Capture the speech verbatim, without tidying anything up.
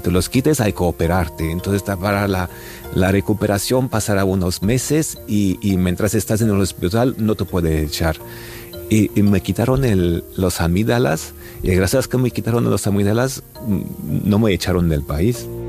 te los quites hay que operarte. Entonces para la, la recuperación pasará unos meses y, y mientras estás en el hospital no te puede echar. Y, y me quitaron el, los amígdalas y gracias a que me quitaron los amígdalas no me echaron del país.